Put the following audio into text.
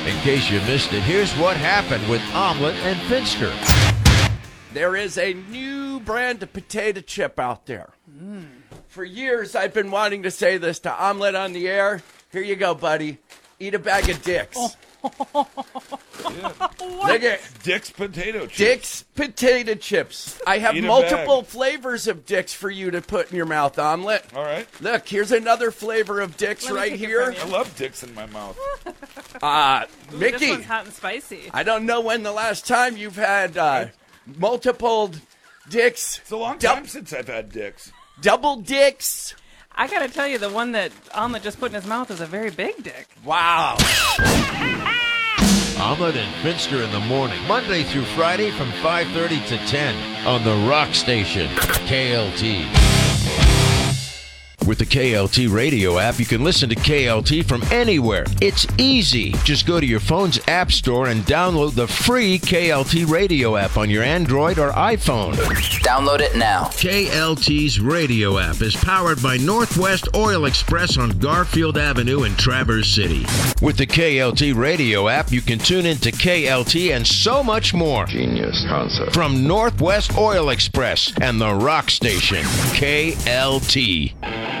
In case you missed it, here's what happened with Omelet and Finster. There is a new brand of potato chip out there. For years, I've been wanting to say this to Omelet on the air. Here you go, buddy. Eat a bag of Dick's. Look at Dick's potato chips. Dick's potato chips. I have Eat a multiple bag. flavors of Dick's for you to put in your mouth, Omelet. All right. Look, here's another flavor of Dick's Let me right take it here. from I love Dick's in my mouth. This Mickey, one's hot and spicy. I don't know when the last time you've had multiple Dick's. It's a long time since I've had Dick's. Double Dick's. I gotta tell you, the one that Omelet just put in his mouth is a very big dick. Wow. Omelet and Finster in the morning, Monday through Friday from 5:30 to 10 on the Rock Station, KLT. With the KLT radio app, you can listen to KLT from anywhere. It's easy. Just go to your phone's app store and download the free KLT radio app on your Android or iPhone. Download it now. KLT's radio app is powered by Northwest Oil Express on Garfield Avenue in Traverse City. With the KLT radio app, you can tune into KLT and so much more. Genius concept. From Northwest Oil Express and the Rock Station, KLT.